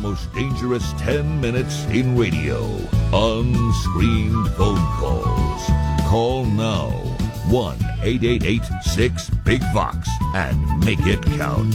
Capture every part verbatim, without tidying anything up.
most dangerous ten minutes in radio. Unscreened phone calls. Call now. one eight eight eight six big Vox and make it count.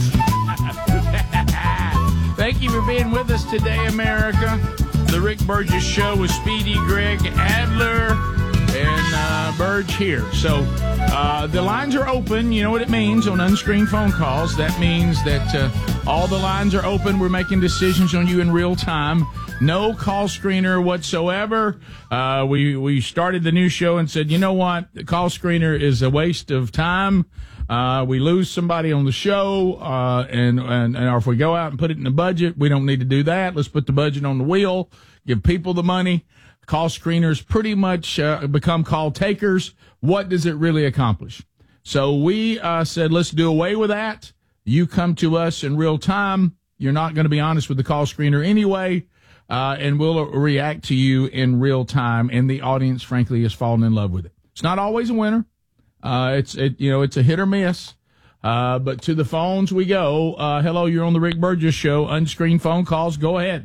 Thank you for being with us today, America. The Rick Burgess Show with Speedy, Greg Adler, and uh, Burge here. So uh, the lines are open. You know what it means on unscreened phone calls. That means that uh, all the lines are open. We're making decisions on you in real time. No call screener whatsoever. Uh, we, we started the new show and said, you know what? The call screener is a waste of time. Uh, we lose somebody on the show, uh, and, and, and or if we go out and put it in the budget, we don't need to do that. Let's put the budget on the wheel, give people the money. Call screeners pretty much uh, become call takers. What does it really accomplish? So we uh, said, let's do away with that. You come to us in real time. You're not going to be honest with the call screener anyway, uh, and we'll react to you in real time. And the audience, frankly, has fallen in love with it. It's not always a winner. Uh, it's, it, you know, it's a hit or miss. Uh, but to the phones we go. Uh, hello, you're on the Rick Burgess Show. Unscreened phone calls. Go ahead.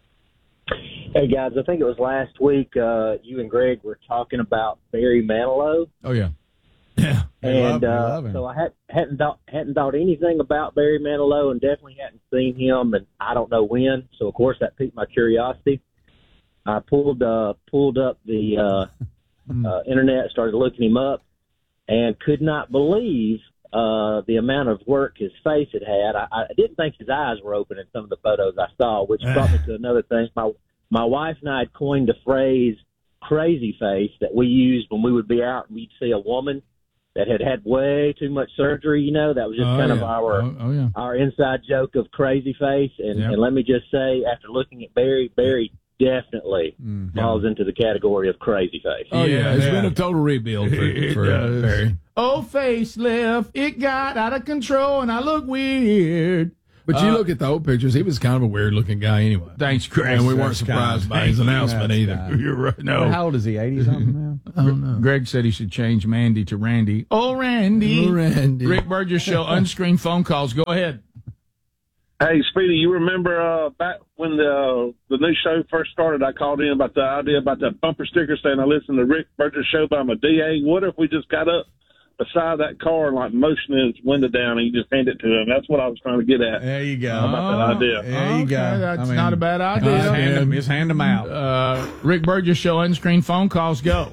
Hey, guys, I think it was last week uh, you and Greg were talking about Barry Manilow. Oh, yeah. Yeah. And uh, so I had, hadn't, thought, hadn't thought anything about Barry Manilow and definitely hadn't seen him, and I don't know when. So, of course, that piqued my curiosity. I pulled uh, pulled up the uh, uh, internet, started looking him up, and could not believe uh, the amount of work his face had had. I, I didn't think his eyes were open in some of the photos I saw, which brought me to another thing. My my wife and I had coined the phrase crazy face that we used when we would be out and we'd see a woman that had had way too much surgery. You know, that was just oh, kind yeah. of our oh, oh, yeah. our inside joke of crazy face. And, Yep. and let me just say, after looking at Barry, Barry definitely Mm, falls into the category of crazy face. Oh, yeah. Yeah, It's yeah. been a total rebuild for, It for does. Barry. Oh, facelift, it got out of control, and I look weird. But you Uh, look at the old pictures, he was kind of a weird-looking guy anyway. Thanks, Greg. And we weren't That's kind surprised of- by his announcement That's either. kind. You're right. No. How old is he? eighty something now? I don't know. Greg said he should change Mandy to Randy. Oh, Randy. Oh, Randy. Rick Burgess Show, unscreened phone calls. Go ahead. Hey, Speedy, you remember uh, back when the the new show first started, I called in about the idea about that bumper sticker saying I listened to Rick Burgess Show, but I'm a D A. What if we just got up beside that car and, like, motioned his window down and you just hand it to him? That's what I was trying to get at. There you go. How about that idea? There you Okay, go. That's I mean, not a bad idea. Just hand them, just hand them out. Uh, Rick Burgess Show, unscreened phone calls. Go.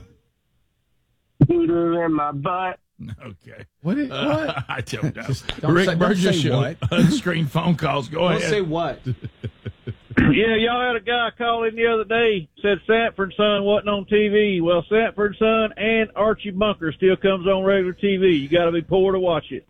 Booter in my butt. Okay. What? Is, Uh, what? I don't know. Just don't Rick say- don't Burgess say Show, what. unscreened phone calls. Go Don't ahead. say what? Yeah, y'all had a guy call in the other day, said Sanford and Son wasn't on T V. Well, Sanford and Son and Archie Bunker still comes on regular T V. You got to be poor to watch it.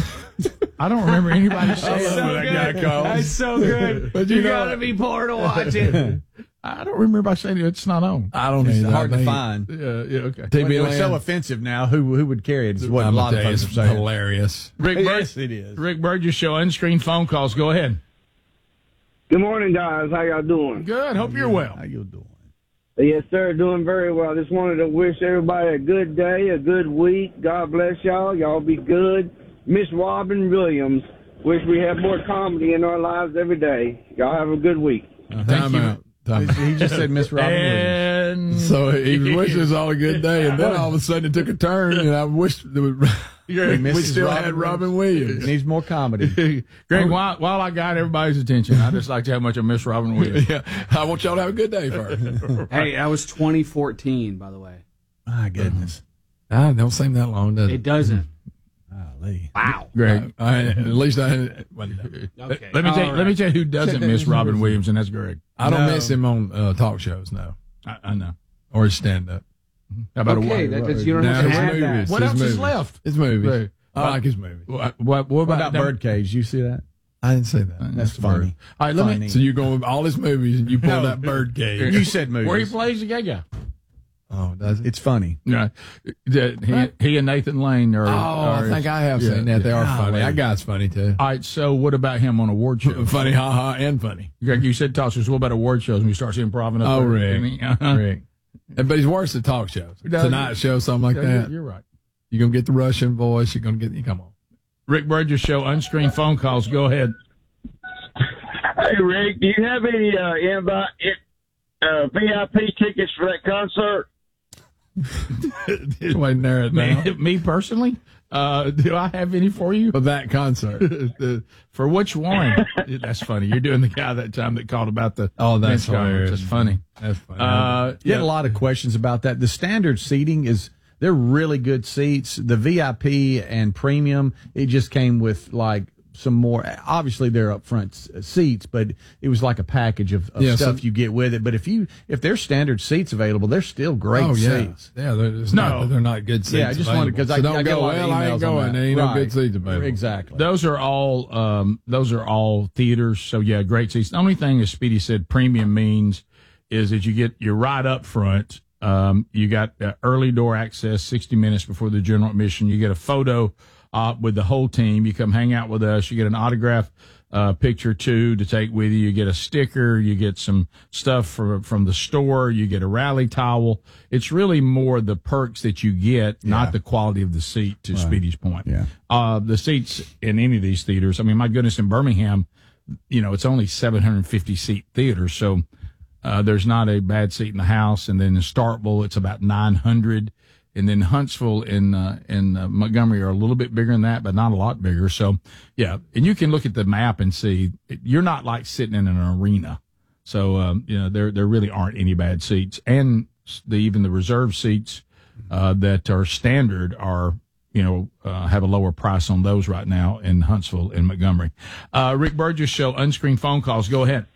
I don't remember anybody saying love that. when that guy calls. That's so good. But you you know- got to be poor to watch it. I don't remember anybody saying it's not on. I don't It's either. hard I to think find. Yeah, yeah, okay. T V It was so Land, offensive now. Who who would carry it? It's what a I'm lot gonna of tell you, folks it's are saying. hilarious. Rick, Bur- Yes, it is. Rick Burgess Show, unscreened phone calls. Go ahead. Good morning, guys. How y'all doing? Good. Hope you're well. How you doing? Yes, sir. Doing very well. Just wanted to wish everybody a good day, a good week. God bless y'all. Y'all be good. Miss Robin Williams. Wish we had more comedy in our lives every day. Y'all have a good week. Time you. out. Time out. He just said Miss Robin Williams. And So he wishes us all a good day, and then all of a sudden it took a turn, and I wish that we, we Missus still Robin had Williams. Robin Williams. Needs more comedy. Greg, while, while I got everybody's attention, I just like to have much of Miss Robin Williams. Yeah, I want y'all to have a good day first. Hey, that was twenty fourteen, by the way. My goodness. Ah, don't seem that long, does It it? doesn't. Golly. Wow. Greg, I, at least I, well, Okay. let me tell you, All let me right. tell you who doesn't miss Robin Williams, and that's Greg. I don't No. miss him on uh, talk shows, no, I, I know. or his stand up. How about Okay, a that, what? that's, you don't No, have to his have that. movies. What his else movies. is left? His movies. Right. I like his movies. What, what, what What about, about them- Birdcage? You see that? I didn't say that. That's funny. All right, let me. Funny. So you go with all his movies and you pull No. that Birdcage. You said movies. Where he plays the gay guy. Oh, does it? It's funny. Yeah, he, he and Nathan Lane are. Oh, are I think I have yeah, seen that. They yeah. are funny. Golly. That guy's funny too. All right, so what about him on award shows? Funny, ha ha, and funny. Greg, you said talk shows. What about award shows when you start seeing Provin up Oh, there? Rick. I mean, uh-huh. Rick. But he's worse at talk shows. does. Tonight show, something like Yeah, that. You're, you're right. You're going to get the Russian voice. You're going to get, come on. Rick Burgess Show, unscreened phone calls. Go ahead. Hey, Rick, do you have any uh, invite, uh, V I P tickets for that concert? Way to narrow it down. Me, me personally, uh, do I have any for you? For that concert. The- for which one? That's funny. You're doing the guy that time that called about the Oh, that's Vince Carter. hilarious. That's funny. That's funny. Uh, Get yeah. a lot of questions about that. The standard seating is they're really good seats. The V I P and premium, it just came with like some more. Obviously, they're upfront s- seats, but it was like a package of, of Yeah, so- stuff you get with it. But if you if there's standard seats available, they're still great oh, yeah. seats. Yeah, they're, it's No. not, that they're not good seats. Yeah, I just wanted because available. I, so don't I get go, a lot of well, I emails ain't on going. that. There ain't no Right. good seats available. Exactly. Those are all um, those are all theaters. So yeah, great seats. The only thing, as Speedy said, premium means is that you get you're right up front. Um, you got uh, early door access, sixty minutes before the general admission. You get a photo uh, with the whole team. You come hang out with us. You get an autograph uh, picture too to take with you. You get a sticker. You get some stuff for, from the store. You get a rally towel. It's really more the perks that you get, not the quality of the seat. To Speedy's point, Yeah. uh, the seats in any of these theaters. I mean, my goodness, in Birmingham, you know, it's only seven hundred fifty seat theater, so uh, there's not a bad seat in the house. And then in Starkville, it's about nine hundred. And then Huntsville and uh, and uh, Montgomery are a little bit bigger than that, but not a lot bigger. So, yeah, and you can look at the map and see you're not like sitting in an arena. So, um, you know, there there really aren't any bad seats, and the, even the reserve seats uh, that are standard are, you know, uh, have a lower price on those right now in Huntsville and Montgomery. Uh, Rick Burgess Show, unscreened phone calls. Go ahead.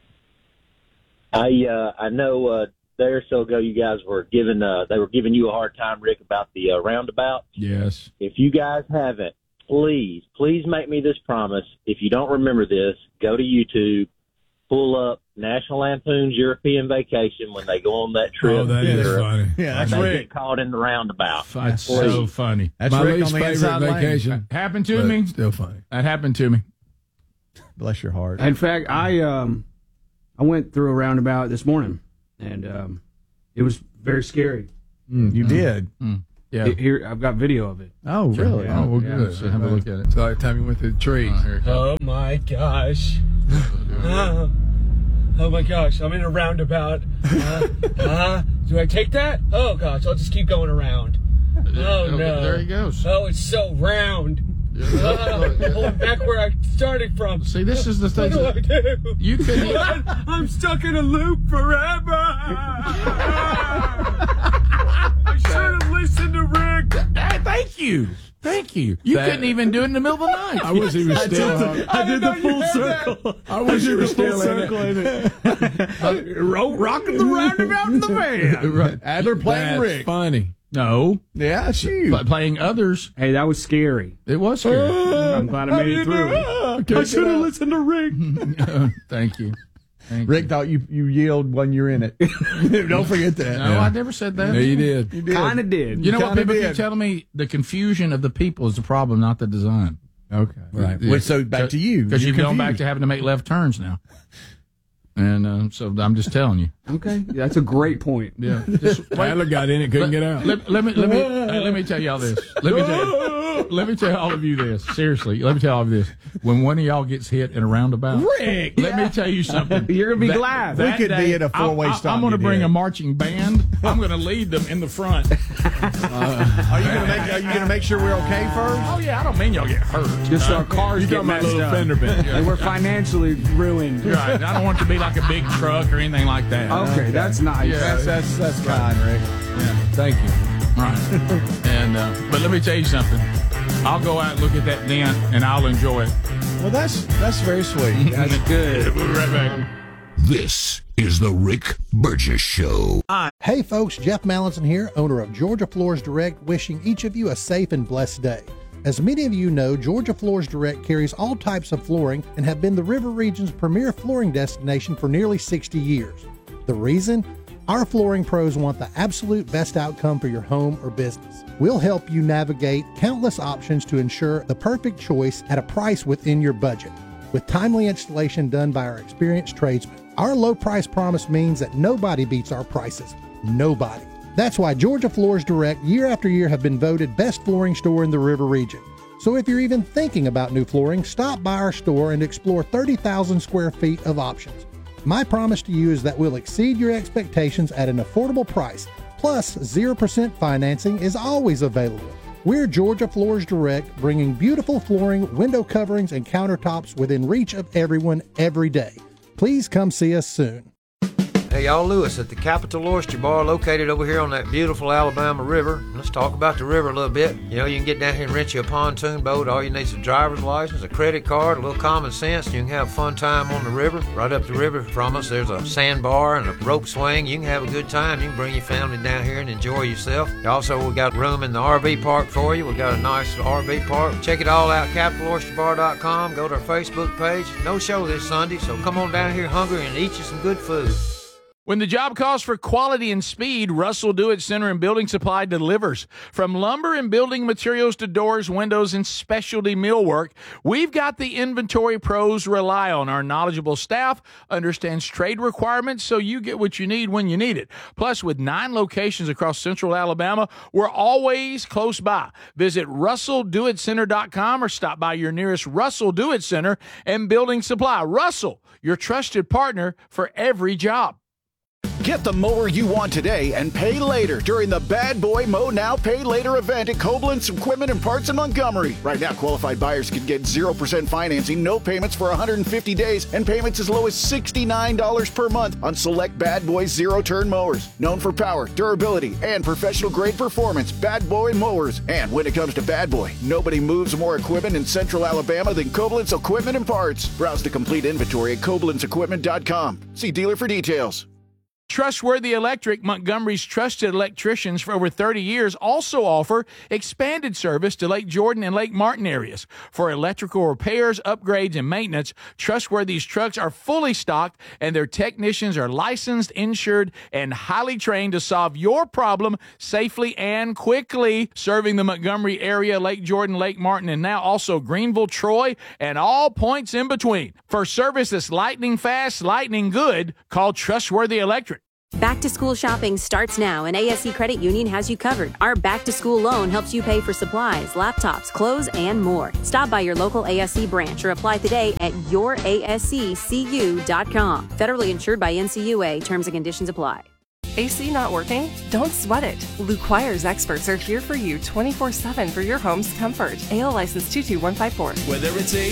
I uh, I know uh, a day or so ago you guys were giving uh, they were giving you a hard time, Rick, about the uh, roundabout. Yes. If you guys haven't, please, please make me this promise. If you don't remember this, go to YouTube, pull up National Lampoon's European Vacation when they go on that trip. Oh, that is Europe, funny. Yeah, and that's they Rick. get caught in the roundabout. That's so funny. That's My Rick least on the favorite inside lane. vacation. Happened to but me. Still funny. That happened to me. Bless your heart. In fact, I um, I went through a roundabout this morning, and um, it was very scary. Mm, you did. Yeah. Here, I've got video of it. Oh, really? Oh, well, Yeah, good. So have a look at it. So like the time you went through the trees. Oh, here it comes. Oh my gosh. Uh, oh my gosh, I'm in a roundabout. Uh, uh, do I take that? Oh gosh, I'll just keep going around. Oh no. There he goes. Oh, it's so round. Uh, going back where I started from. See, this is the What thing. do I do? You could. I'm stuck in a loop forever. I should have listened to Rick. Hey, thank you. Thank you. You That- couldn't even do it in the middle of the night. I wish he was still. I did the full circle. I wish he was still in it. Ro- rocking the roundabout in the van. Right. Adler playing That's Rick. funny. No, Yeah, shoot. but playing others, Hey, that was scary. it was scary. I'm glad I made it through. I should have listened to Rick. Thank you. Thank Rick you. thought you, you yelled when you're in it. Don't forget that. No, I never said that. Yeah, you did. You did. Kind of did. You know what kinda people did. keep telling me? The confusion of the people is the problem, not the design. Okay. Right. Yeah. Well, so back to you. Because You're you've gone back confused. to having to make left turns now. And uh, so I'm just telling you. Okay, that's a great point. Yeah. Just wait. Adler got in it, couldn't get out. Let, let me let me hey, let me tell y'all this. Let me tell let me tell all of you this. Seriously, let me tell all of you this. When one of y'all gets hit in a roundabout, Rick! let me tell you something. You're gonna be That- glad. that We could be day, at a four-way I- I- stop I'm going to and bring get a hit. marching band. I'm going to lead them in the front. Are you gonna make? Are you gonna make sure we're okay first? Oh yeah, I don't mean y'all get hurt. Just so our cars You get got my messed little up. fender bend. And we're financially ruined. Right. I don't want it to be like a big truck or anything like that. Okay, that's nice. Yeah. That's that's that's kind, Rick. Yeah. Thank you. Right. and uh, but let me tell you something. I'll go out and look at that dent, and I'll enjoy it. Well, that's that's very sweet. That's good. We'll be right back. This is the Rick Burgess Show. Hey folks, Jeff Mallinson here, owner of Georgia Floors Direct, wishing each of you a safe and blessed day. As many of you know, Georgia Floors Direct carries all types of flooring and have been the River Region's premier flooring destination for nearly sixty years. The reason? Our flooring pros want the absolute best outcome for your home or business. We'll help you navigate countless options to ensure the perfect choice at a price within your budget. With timely installation done by our experienced tradesmen, our low price promise means that nobody beats our prices. Nobody. That's why Georgia Floors Direct year after year have been voted best flooring store in the River Region. So if you're even thinking about new flooring, stop by our store and explore thirty thousand square feet of options. My promise to you is that we'll exceed your expectations at an affordable price. Plus, zero percent financing is always available. We're Georgia Floors Direct, bringing beautiful flooring, window coverings, and countertops within reach of everyone every day. Please come see us soon. Hey, y'all, Lewis at the Capital Oyster Bar, located over here on that beautiful Alabama River. Let's talk about the river a little bit. You know, you can get down here and rent you a pontoon boat. All you need is a driver's license, a credit card, a little common sense, and you can have a fun time on the river. Right up the river from us, there's a sandbar and a rope swing. You can have a good time. You can bring your family down here and enjoy yourself. Also, we got room in the R V park for you. We got a nice R V park. Check it all out, capital oyster bar dot com. Go to our Facebook page. No show this Sunday, so come on down here hungry and eat you some good food. When the job calls for quality and speed, Russell Do-It Center and Building Supply delivers. From lumber and building materials to doors, windows, and specialty millwork, we've got the inventory pros rely on. Our knowledgeable staff understands trade requirements, so you get what you need when you need it. Plus, with nine locations across central Alabama, we're always close by. Visit russell do it center dot com or stop by your nearest Russell Do-It Center and Building Supply. Russell, your trusted partner for every job. Get the mower you want today and pay later during the Bad Boy Mow Now Pay Later event at Koblenz Equipment and Parts in Montgomery. Right now, qualified buyers can get zero percent financing, no payments for one hundred fifty days, and payments as low as sixty-nine dollars per month on select Bad Boy zero-turn mowers. Known for power, durability, and professional-grade performance, Bad Boy Mowers. And when it comes to Bad Boy, nobody moves more equipment in central Alabama than Koblenz Equipment and Parts. Browse the complete inventory at koblenz equipment dot com. See dealer for details. Trustworthy Electric, Montgomery's trusted electricians for over thirty years, also offer expanded service to Lake Jordan and Lake Martin areas. For electrical repairs, upgrades, and maintenance, Trustworthy's trucks are fully stocked, and their technicians are licensed, insured, and highly trained to solve your problem safely and quickly. Serving the Montgomery area, Lake Jordan, Lake Martin, and now also Greenville, Troy, and all points in between. For service that's lightning fast, lightning good, call Trustworthy Electric. Back to school shopping starts now, and A S C Credit Union has you covered. Our back to school loan helps you pay for supplies, laptops, clothes, and more. Stop by your local A S C branch or apply today at your A S C C U dot com. Federally insured by N C U A. Terms and conditions apply. A C not working? Don't sweat it. Luquire's experts are here for you twenty-four seven for your home's comfort. A L license two two one five four. Whether it's a